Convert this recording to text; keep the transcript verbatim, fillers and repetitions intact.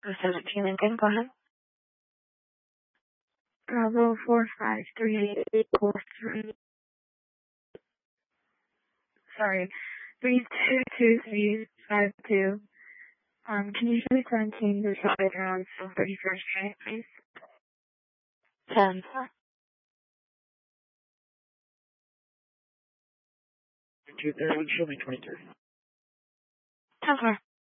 seventeen Lincoln, go ahead. Bravo four five three eight four three. Sorry, three two two three five two. Um, can you show me quarantine the operator on thirty-first Street, please? ten. Two thirty, show me twenty-three. ten four.